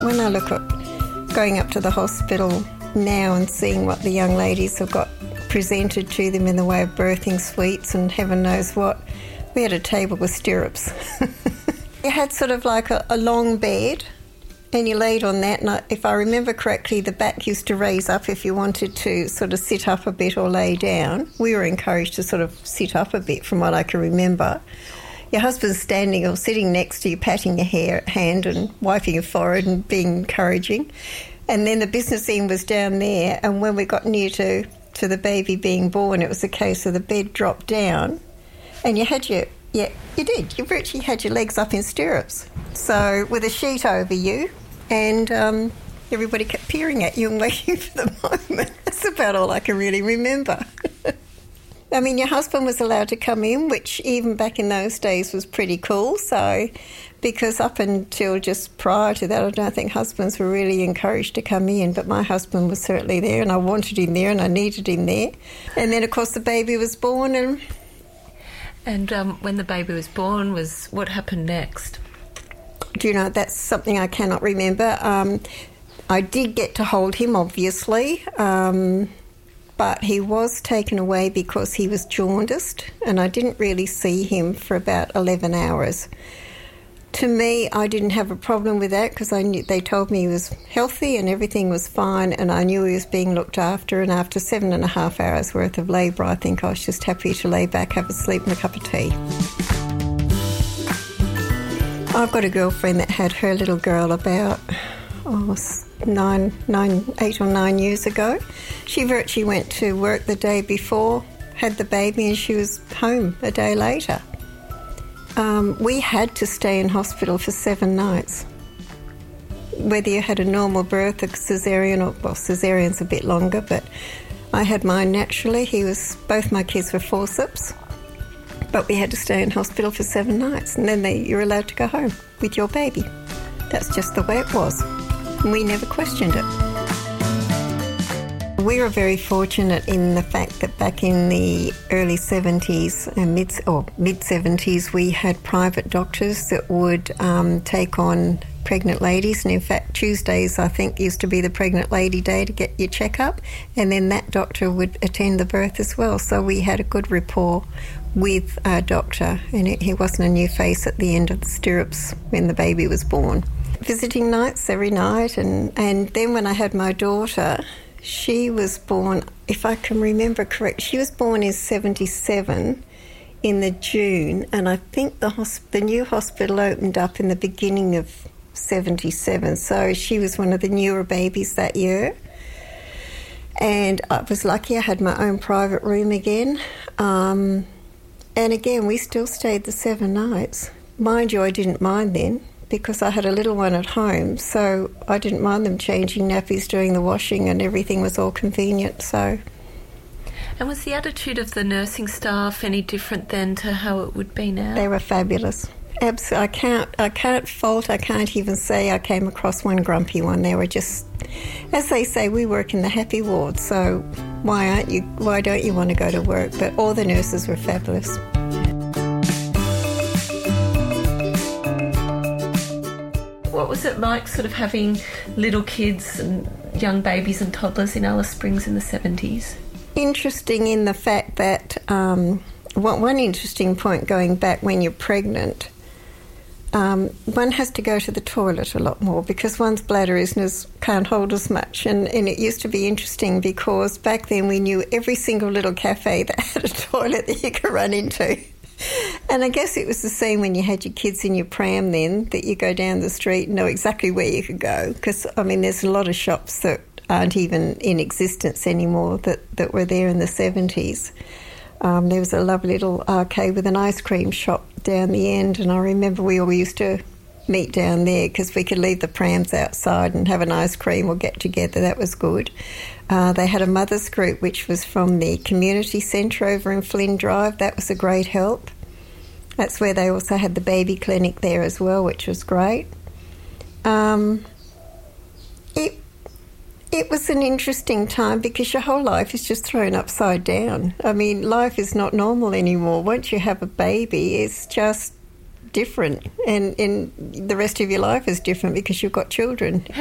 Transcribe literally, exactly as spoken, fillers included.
When I look at going up to the hospital now and seeing what the young ladies have got presented to them in the way of birthing suites and heaven knows what, we had a table with stirrups. You had sort of like a, a long bed and you laid on that, and I, if I remember correctly, the back used to raise up if you wanted to sort of sit up a bit or lay down. We were encouraged to sort of sit up a bit from what I can remember. Your husband's standing or sitting next to you, patting your hair, hand and wiping your forehead and being encouraging. And then the business end was down there, and when we got near to, to the baby being born, it was a case of the bed dropped down and you had your, yeah, you did, you virtually had your legs up in stirrups. So with a sheet over you, and um, everybody kept peering at you and waiting for the moment. That's about all I can really remember. I mean, your husband was allowed to come in, which even back in those days was pretty cool. So, because up until just prior to that, I don't think husbands were really encouraged to come in, but my husband was certainly there, and I wanted him there and I needed him there. And then, of course, the baby was born. And and um, when the baby was born, was what happened next? Do you know, that's something I cannot remember. Um, I did get to hold him, obviously, um, but he was taken away because he was jaundiced, and I didn't really see him for about eleven hours. To me, I didn't have a problem with that because I knew, they told me he was healthy and everything was fine, and I knew he was being looked after, and after seven and a half hours worth of labour, I think I was just happy to lay back, have a sleep and a cup of tea. I've got a girlfriend that had her little girl about oh, nine, nine, eight or nine years ago. She virtually went to work the day before, had the baby, and she was home a day later. Um, we had to stay in hospital for seven nights. Whether you had a normal birth, a caesarean, or, well, caesarean's a bit longer, but I had mine naturally. He was, both my kids were forceps. But we had to stay in hospital for seven nights, and then they, you're allowed to go home with your baby. That's just the way it was. And we never questioned it. We were very fortunate in the fact that back in the early seventies and mid or mid seventies, we had private doctors that would um, take on pregnant ladies, and in fact Tuesdays I think used to be the pregnant lady day to get your checkup, and then that doctor would attend the birth as well. So we had a good rapport with our doctor, and it, he wasn't a new face at the end of the stirrups when the baby was born. Visiting nights every night, and, and then when I had my daughter, she was born, if I can remember correct, she was born in seventy-seven in the June, and I think the, hosp- the new hospital opened up in the beginning of seventy-seven, so she was one of the newer babies that year. And I was lucky I had my own private room again. Um, and again, we still stayed the seven nights. Mind you, I didn't mind then because I had a little one at home, so I didn't mind them changing nappies, doing the washing, and everything was all convenient. So. And was the attitude of the nursing staff any different then to how it would be now? They were fabulous. Absolutely. I can't, I can't fault, I can't even say I came across one grumpy one. They were just, as they say, we work in the happy ward, so why aren't you, why don't you want to go to work? But all the nurses were fabulous. What was it like sort of having little kids and young babies and toddlers in Alice Springs in the seventies? Interesting in the fact that um, one, one interesting point going back when you're pregnant, um, one has to go to the toilet a lot more because one's bladder isn't as, can't hold as much. And, and it used to be interesting because back then we knew every single little cafe that had a toilet that you could run into. And I guess it was the same when you had your kids in your pram then, that you go down the street and know exactly where you could go. Because, I mean, there's a lot of shops that aren't even in existence anymore that, that were there in the seventies. Um, there was a lovely little arcade with an ice cream shop down the end, and I remember we all used to meet down there because we could leave the prams outside and have an ice cream or get together. That was good. Uh, they had a mothers group which was from the community centre over in Flynn Drive. That was a great help. That's where they also had the baby clinic there as well, which was great. Um, it it was an interesting time because your whole life is just thrown upside down. I mean, life is not normal anymore. Once you have a baby, it's just different, and, and the rest of your life is different because you've got children.